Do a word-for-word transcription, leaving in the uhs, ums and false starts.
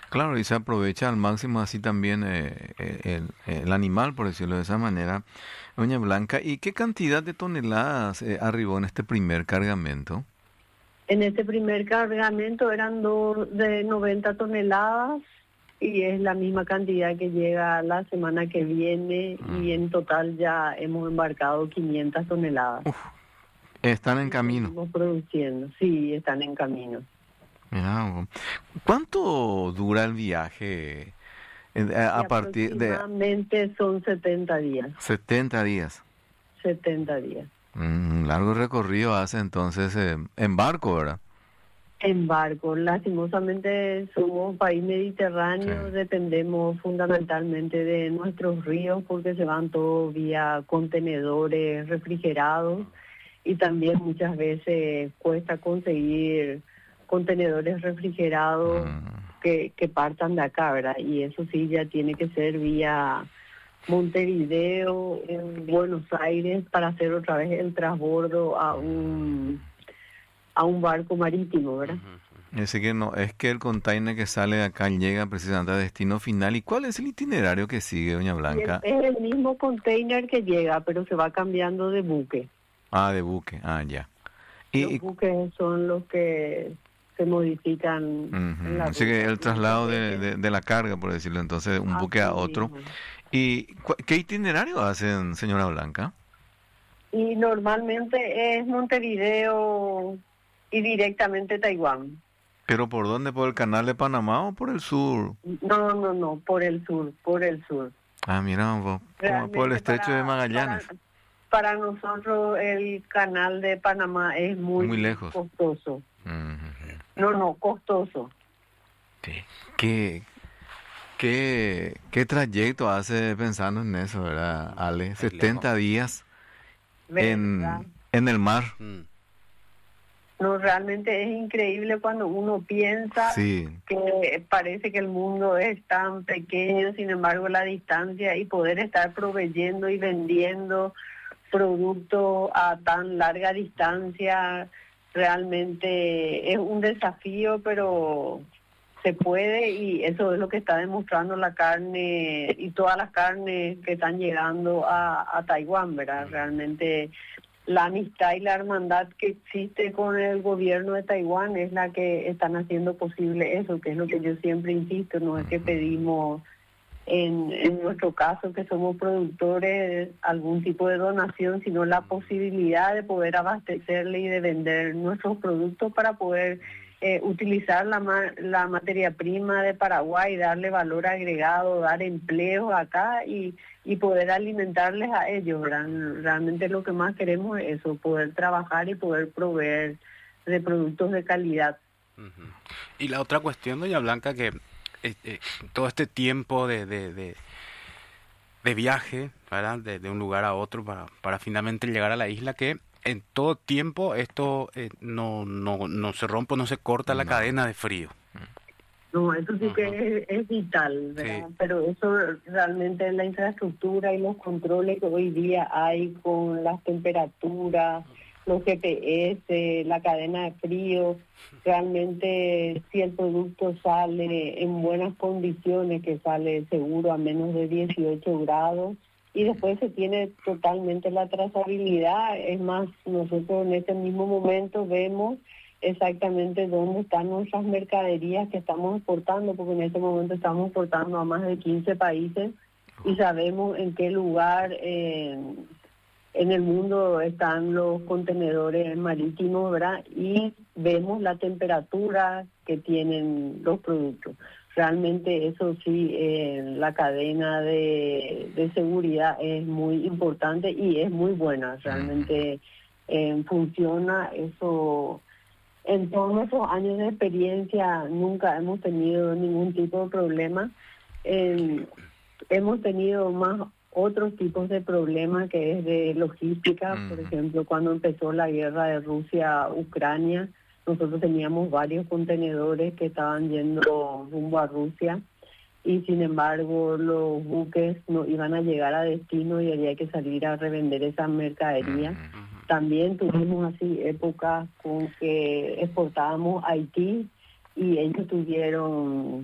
Claro, y se aprovecha al máximo así también eh, eh, el, el animal, por decirlo de esa manera. Doña Blanca, ¿y qué cantidad de toneladas eh, arribó en este primer cargamento? En este primer cargamento eran dos de noventa toneladas y es la misma cantidad que llega la semana que viene y Mm. en total ya hemos embarcado quinientas toneladas. Uf, están en Y camino. seguimos produciendo, sí, están en camino. Mirá vos. ¿Cuánto dura el viaje eh, a Y a partir de aproximadamente son setenta días, setenta días? setenta días. Mm, Un largo recorrido hace entonces eh, en barco, ¿verdad? En barco, lastimosamente somos un país Sí. mediterráneo, dependemos fundamentalmente de nuestros ríos porque se van todo vía contenedores refrigerados y también muchas veces cuesta conseguir contenedores refrigerados Mm. que, que partan de acá, ¿verdad? Y eso sí ya tiene que ser vía Montevideo, en Buenos Aires, para hacer otra vez el transbordo a un, a un barco marítimo, ¿verdad? Así que no, es que el container que sale de acá llega precisamente a destino final. ¿Y cuál es el itinerario que sigue, Doña Y el- Blanca? es el mismo container que llega, pero se va cambiando de buque. Ah, de buque. Ah, ya. Y, Los y- buques son los que se modifican en ujú, la así que ruta el y muchas traslado de, veces de, de la carga, por decirlo, entonces de un buque así a otro. mismo. ¿Y cu- qué itinerario hacen, señora Blanca? Y normalmente es Montevideo y directamente Taiwán. ¿Pero por dónde? ¿Por el canal de Panamá o por el sur? No, no, no, por el sur, por el sur. Ah, mira, vos, como por el Realmente estrecho de para, para, Magallanes. para nosotros el canal de Panamá es Muy muy lejos. costoso. Ujú. No, no, costoso. Sí. ¿Qué, qué, qué trayecto hace pensando en eso, verdad, Ale? Es lejos. setenta días ¿Verdad? en, en el mar. Mm. No, realmente es increíble cuando uno piensa Sí. que parece que el mundo es tan pequeño, sin embargo la distancia y poder estar proveyendo y vendiendo productos a tan larga distancia realmente es un desafío, pero se puede y eso es lo que está demostrando la carne y todas las carnes que están llegando a, a Taiwán, ¿verdad? Realmente la amistad y la hermandad que existe con el gobierno de Taiwán es la que están haciendo posible eso, que es lo que yo siempre insisto, no es que pedimos en, en nuestro caso que somos productores algún tipo de donación, sino la posibilidad de poder abastecerle y de vender nuestros productos para poder eh, utilizar la, ma- la materia prima de Paraguay, darle valor agregado, dar empleo acá y, y poder alimentarles a ellos, ¿verdad? Realmente lo que más queremos es eso, poder trabajar y poder proveer de productos de calidad. Ujú. Y la otra cuestión, doña Blanca, que eh, eh, todo este tiempo de, de, de, de viaje, ¿verdad? De, de un lugar a otro para, para finalmente llegar a la isla, que en todo tiempo esto eh, no, no, no se rompe, no se corta la No. cadena de frío. No, eso sí Ujú. que es, es vital, Sí. ¿verdad? Pero eso realmente la infraestructura y los controles que hoy día hay con las temperaturas, los G P S, la cadena de frío, realmente si el producto sale en buenas condiciones, que sale seguro a menos de dieciocho grados, y después se tiene totalmente la trazabilidad, es más, nosotros en este mismo momento vemos exactamente dónde están nuestras mercaderías que estamos exportando, porque en este momento estamos exportando a más de quince países y sabemos en qué lugar eh, en el mundo están los contenedores marítimos, ¿verdad? Y vemos la temperatura que tienen los productos. Realmente eso sí, eh, la cadena de, de seguridad es muy importante y es muy buena. Realmente eh, funciona eso. En todos nuestros años de experiencia nunca hemos tenido ningún tipo de problema. Eh, hemos tenido más otros tipos de problemas que es de logística. Por Ujú. ejemplo, cuando empezó la guerra de Rusia-Ucrania, nosotros teníamos varios contenedores que estaban yendo rumbo a Rusia y sin embargo los buques no iban a llegar a destino y había que salir a revender esa mercadería. Ujú. También tuvimos así épocas con que exportábamos a Haití y ellos tuvieron